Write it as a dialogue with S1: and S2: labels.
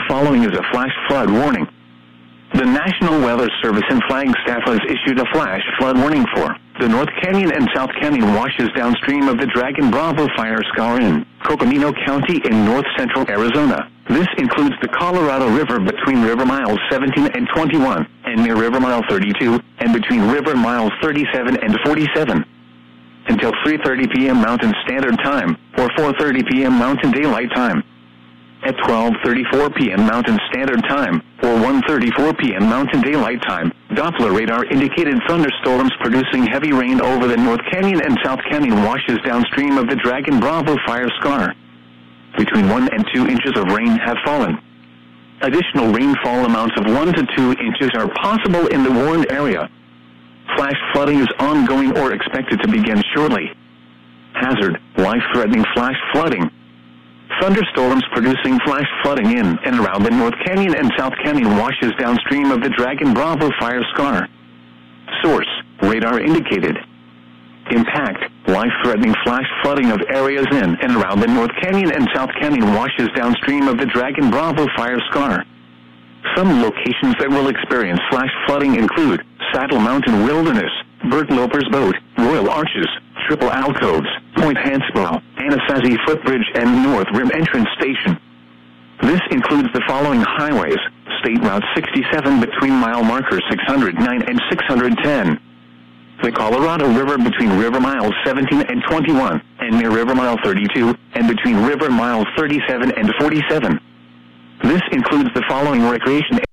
S1: following is a flash flood warning. The National Weather Service and Flagstaff has issued a flash flood warning for the North Canyon and South Canyon washes downstream of the Dragon Bravo fire scar in Coconino County in north-central Arizona. This includes the Colorado River between river miles 17 and 21, and near river mile 32, and between river miles 37 and 47. Until 3:30 p.m. Mountain Standard Time, or 4:30 p.m. Mountain Daylight Time. At 12:34 p.m. Mountain Standard Time, or 1:34 p.m. Mountain Daylight Time, Doppler radar indicated thunderstorms producing heavy rain over the North Canyon and South Canyon washes downstream of the Dragon Bravo fire scar. Between 1 and 2 inches of rain have fallen. Additional rainfall amounts of 1 to 2 inches are possible in the warned area. Flash flooding is ongoing or expected to begin shortly. Hazard: life-threatening flash flooding. Thunderstorms producing flash flooding in and around the North Canyon and South Canyon washes downstream of the Dragon Bravo fire scar. Source: radar indicated. Impact: life-threatening flash flooding of areas in and around the North Canyon and South Canyon washes downstream of the Dragon Bravo fire scar. Some locations that will experience flash flooding include Saddle Mountain Wilderness, Bert Loper's Boat, Royal Arches, Triple Alcoves, Point Hansborough, Anasazi Footbridge, and North Rim Entrance Station. This includes the following highways: State Route 67 between mile markers 609 and 610. The Colorado River between river miles 17 and 21, and near river mile 32, and between river miles 37 and 47. This includes the following recreation